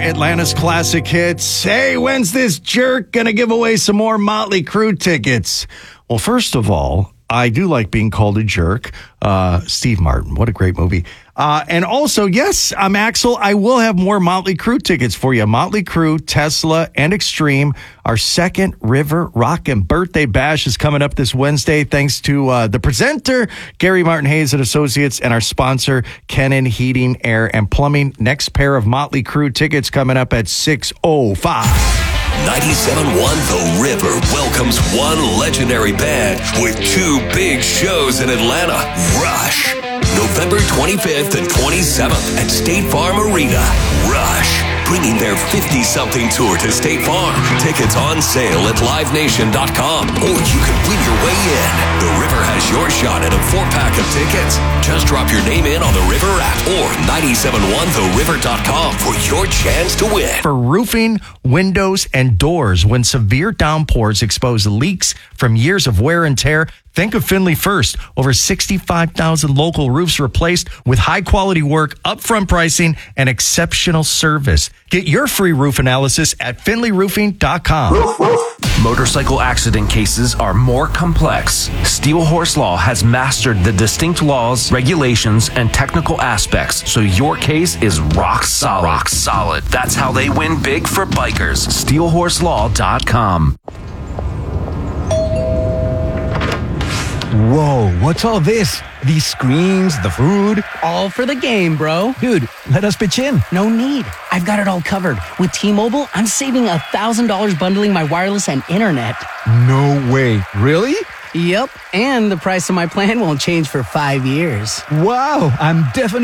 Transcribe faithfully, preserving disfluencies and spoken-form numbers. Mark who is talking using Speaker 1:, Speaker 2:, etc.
Speaker 1: Atlanta's classic hits. Hey, when's this jerk gonna give away some more Motley Crue tickets? Well, first of all, I do like being called a jerk. Uh, Steve Martin, what a great movie. Uh, and also, yes, I'm Axel. I will have more Motley Crue tickets for you. Motley Crue, Tesla, and Extreme. Our second River Rock and Birthday Bash is coming up this Wednesday, thanks to uh, the presenter, Gary Martin Hayes and Associates, and our sponsor, Kennan Heating, Air, and Plumbing. Next pair of Motley Crue tickets coming up at six oh five.
Speaker 2: ninety-seven point one The River welcomes one legendary band with two big shows in Atlanta. Rush, November twenty-fifth and twenty-seventh at State Farm Arena. Rush, bringing their fifty-something tour to State Farm. Tickets on sale at live nation dot com, or you can win your way in. The River has your shot at a four-pack of tickets. Just drop your name in on the River app or ninety-seven point one the river dot com for your chance to win.
Speaker 1: For roofing, windows, and doors, when severe downpours expose leaks from years of wear and tear, think of Finley First. Over sixty-five thousand local roofs replaced with high-quality work, upfront pricing, and exceptional service. Get your free roof analysis at finley roofing dot com.
Speaker 3: Motorcycle accident cases are more complex. Steel Horse Law has mastered the distinct laws, regulations, and technical aspects, so your case is rock solid. Rock solid. That's how they win big for bikers. steel horse law dot com.
Speaker 4: Whoa, what's all this? These screens, the food?
Speaker 5: All for the game, bro.
Speaker 4: Dude, let us pitch in.
Speaker 5: No need. I've got it all covered. With T-Mobile, I'm saving one thousand dollars bundling my wireless and internet.
Speaker 4: No way. Really?
Speaker 5: Yep, and the price of my plan won't change for five years.
Speaker 4: Wow, I'm definitely